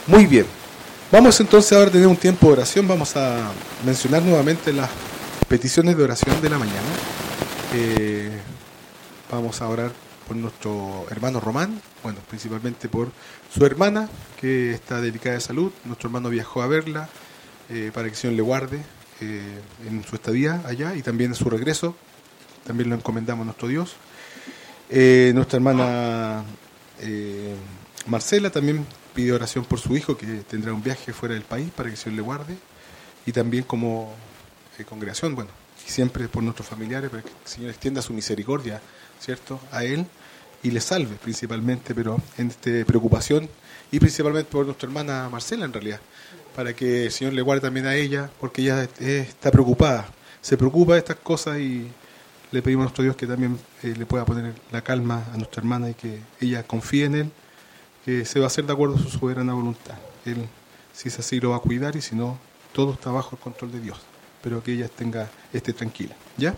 Muy bien. Vamos entonces ahora a tener un tiempo de oración. Vamos a mencionar nuevamente las peticiones de oración de la mañana. Eh, Vamos a orar por nuestro hermano Román, bueno, principalmente por su hermana, que está delicada de salud. Nuestro hermano viajó a verla para que el Señor le guarde en su estadía allá y también en su regreso. También lo encomendamos a nuestro Dios. Nuestra hermana Marcela también pide oración por su hijo, que tendrá un viaje fuera del país para que el Señor le guarde. Y también como congregación, bueno, y siempre por nuestros familiares, para que el Señor extienda su misericordia, ¿cierto?, a él y le salve principalmente, pero en esta preocupación, y principalmente por nuestra hermana Marcela en realidad, para que el Señor le guarde también a ella, porque ella está preocupada, se preocupa de estas cosas, y le pedimos a nuestro Dios que también le pueda poner la calma a nuestra hermana y que ella confíe en Él, que se va a hacer de acuerdo a su soberana voluntad. Él, si es así, lo va a cuidar, y si no, todo está bajo el control de Dios, pero que ella esté tranquila, ¿ya?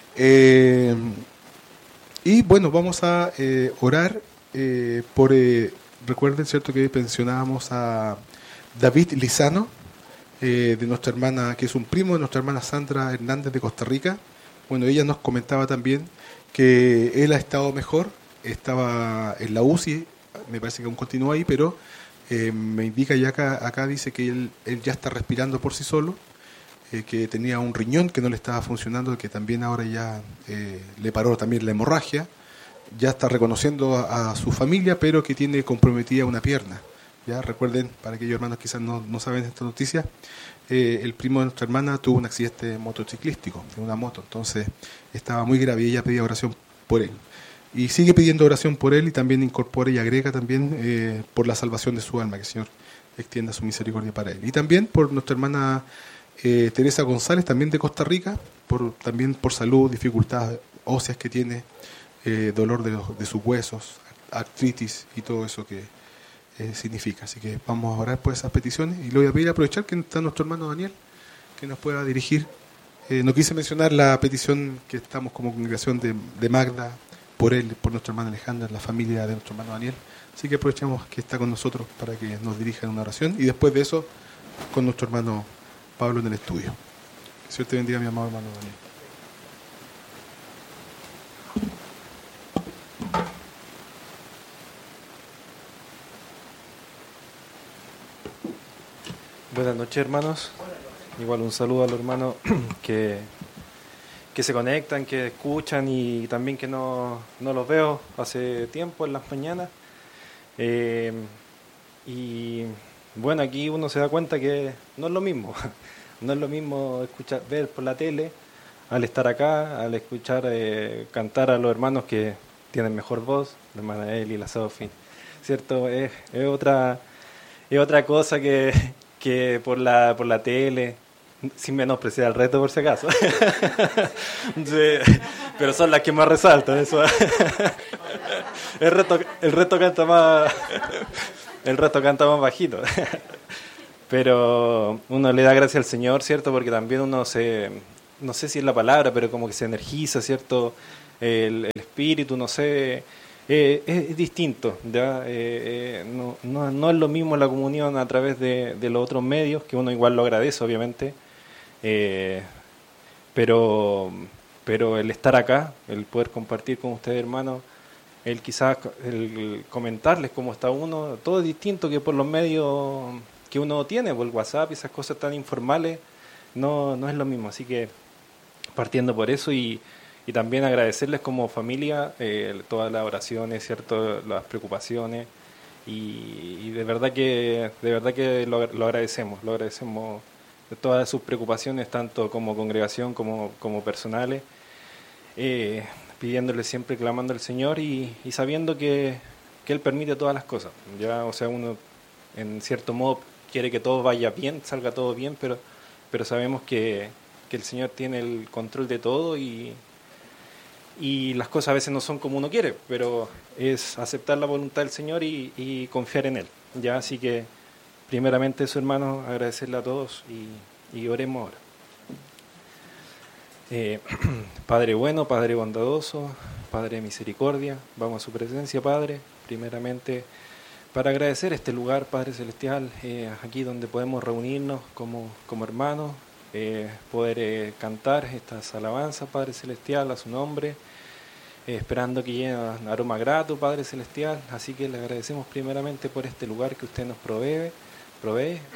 Y bueno, vamos a orar por, recuerden, ¿cierto?, que pensionábamos a David Lizano, de nuestra hermana, que es un primo de nuestra hermana Sandra Hernández de Costa Rica. Bueno, ella nos comentaba también que él ha estado mejor, estaba en la UCI, me parece que aún continúa ahí, pero me indica ya acá dice que él ya está respirando por sí solo, que tenía un riñón que no le estaba funcionando, que también ahora ya le paró también la hemorragia, ya está reconociendo a su familia, pero que tiene comprometida una pierna. Ya recuerden, para aquellos hermanos quizás no saben esta noticia, el primo de nuestra hermana tuvo un accidente motociclístico en una moto, entonces estaba muy grave y ella pedía oración por él. Y sigue pidiendo oración por él, y también incorpora y agrega también por la salvación de su alma, que el Señor extienda su misericordia para él. Y también por nuestra hermana Teresa González, también de Costa Rica, también por salud, dificultades óseas que tiene, dolor de sus huesos, artritis y todo eso que significa. Así que vamos a orar por esas peticiones, y le voy a pedir, aprovechar que está nuestro hermano Daniel, que nos pueda dirigir. No quise mencionar la petición que estamos como congregación de Magda, por él, por nuestra hermana Alejandra, la familia de nuestro hermano Daniel. Así que aprovechamos que está con nosotros para que nos dirija en una oración, y después de eso con nuestro hermano Pablo en el estudio. Que el Señor te bendiga, mi amado hermano Daniel. Buenas noches, hermanos. Igual un saludo a los hermanos que se conectan, que escuchan, y también que no los veo hace tiempo en las mañanas. Y bueno, aquí uno se da cuenta que no es lo mismo. No es lo mismo ver por la tele al estar acá, al escuchar cantar a los hermanos que tienen mejor voz, la hermana Eli y la Sofi, ¿cierto? Es otra cosa que por la tele, sin menospreciar el resto por si acaso. Sí, pero son las que más resaltan eso. El resto canta más, el resto canta más bajito. Pero uno le da gracias al Señor, ¿cierto? Porque también uno no sé si es la palabra, pero como que se energiza, ¿cierto? El espíritu, no sé, es distinto, ¿ya? No es lo mismo la comunión a través de los otros medios, que uno igual lo agradece, obviamente, pero el estar acá, el poder compartir con ustedes, hermanos, el comentarles cómo está uno, todo es distinto que por los medios que uno tiene, por el WhatsApp y esas cosas tan informales, no es lo mismo. Así que partiendo por eso, y también agradecerles como familia todas las oraciones, ¿cierto?, las preocupaciones, y de verdad que lo agradecemos de todas sus preocupaciones, tanto como congregación como personales, pidiéndole siempre, clamando al Señor, y sabiendo que Él permite todas las cosas, ya, o sea, uno en cierto modo quiere que todo vaya bien, salga todo bien, pero sabemos que el Señor tiene el control de todo, y las cosas a veces no son como uno quiere, pero es aceptar la voluntad del Señor y confiar en Él, ya. Así que primeramente eso, hermanos, agradecerle a todos, y oremos ahora. Padre bueno, Padre bondadoso, Padre de misericordia, vamos a su presencia, Padre, primeramente para agradecer este lugar, Padre Celestial, aquí donde podemos reunirnos como hermanos, poder cantar estas alabanzas, Padre Celestial, a su nombre, esperando que llegue un aroma grato, Padre Celestial. Así que le agradecemos primeramente por este lugar que usted nos provee y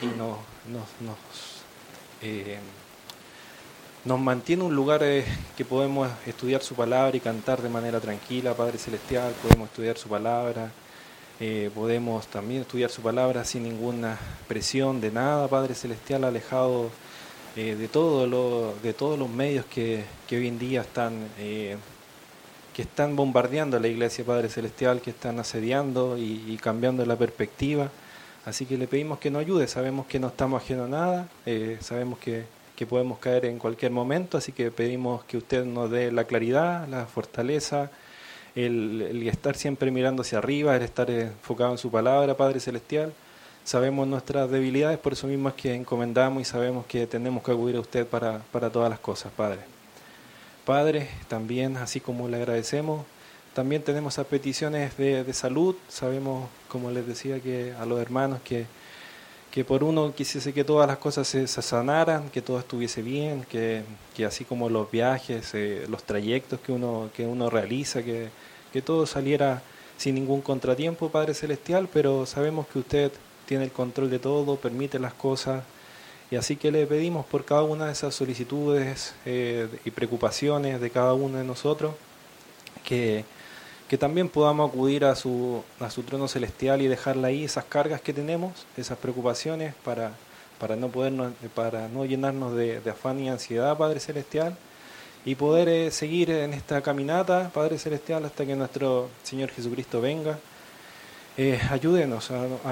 nos mantiene un lugar que podemos estudiar su palabra y cantar de manera tranquila, Padre Celestial. Podemos estudiar su palabra, podemos también estudiar su palabra sin ninguna presión de nada, Padre Celestial, alejado de todos los medios que hoy en día que están bombardeando a la Iglesia, Padre Celestial, que están asediando y cambiando la perspectiva. Así que le pedimos que nos ayude. Sabemos que no estamos ajenos a nada, sabemos que podemos caer en cualquier momento, así que pedimos que usted nos dé la claridad, la fortaleza, el estar siempre mirando hacia arriba, el estar enfocado en su palabra, Padre Celestial. Sabemos nuestras debilidades, por eso mismo es que encomendamos y sabemos que tenemos que acudir a usted para todas las cosas, Padre. Padre, también, así como le agradecemos, también tenemos esas peticiones de salud. Sabemos, como les decía, que a los hermanos que por uno quisiese que todas las cosas se sanaran, que todo estuviese bien, que así como los viajes, los trayectos que uno realiza, que todo saliera sin ningún contratiempo, Padre Celestial, pero sabemos que usted tiene el control de todo, permite las cosas, y así que le pedimos por cada una de esas solicitudes y preocupaciones de cada uno de nosotros, que también podamos acudir a su trono celestial y dejarle ahí esas cargas que tenemos, esas preocupaciones, para no llenarnos de afán y ansiedad, Padre Celestial, y poder seguir en esta caminata, Padre Celestial, hasta que nuestro Señor Jesucristo venga. Ayúdenos a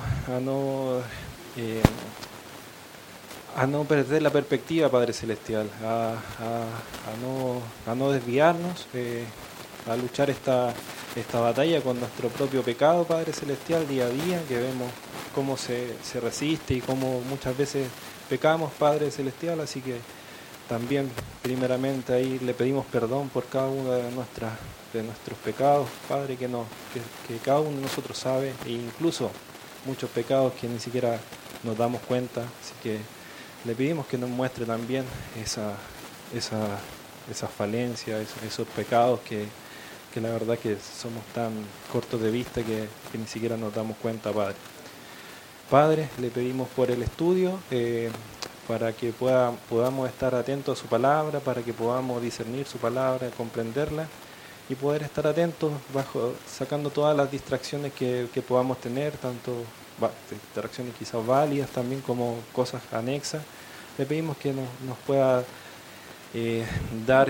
no perder la perspectiva, Padre Celestial, a no desviarnos, a luchar esta batalla con nuestro propio pecado, Padre Celestial, día a día, que vemos cómo se resiste y cómo muchas veces pecamos, Padre Celestial. Así que también primeramente ahí le pedimos perdón por cada uno de nuestros pecados, Padre, que cada uno de nosotros sabe, e incluso muchos pecados que ni siquiera nos damos cuenta. Así que le pedimos que nos muestre también esa falencia, esos pecados que la verdad que somos tan cortos de vista que ni siquiera nos damos cuenta, Padre. Padre, le pedimos por el estudio, para que podamos estar atentos a su palabra, para que podamos discernir su palabra, comprenderla y poder estar atentos sacando todas las distracciones que podamos tener, tanto distracciones quizás válidas también como cosas anexas. Le pedimos que nos pueda dar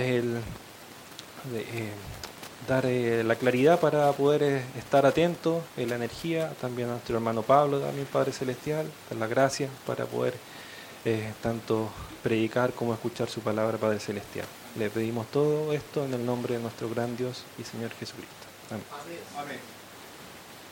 la claridad para poder estar atentos, la energía, también a nuestro hermano Pablo, también Padre Celestial, dar la gracia para poder tanto predicar como escuchar su palabra, Padre Celestial. Le pedimos todo esto en el nombre de nuestro gran Dios y Señor Jesucristo. Amén. Amén.